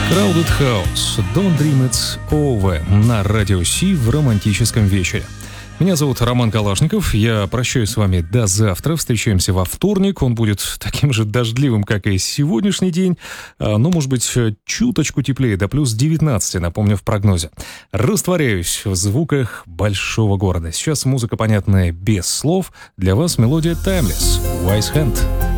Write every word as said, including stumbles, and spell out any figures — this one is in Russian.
Crowded House, Don't Dream It's Over на Радио Си в романтическом вечере. Меня зовут Роман Калашников, я прощаюсь с вами до завтра, встречаемся во вторник, он будет таким же дождливым, как и сегодняшний день, но, может быть, чуточку теплее, до плюс девятнадцати, напомню, в прогнозе. Растворяюсь в звуках большого города. Сейчас музыка, понятная без слов, для вас мелодия Timeless, Wise Hand.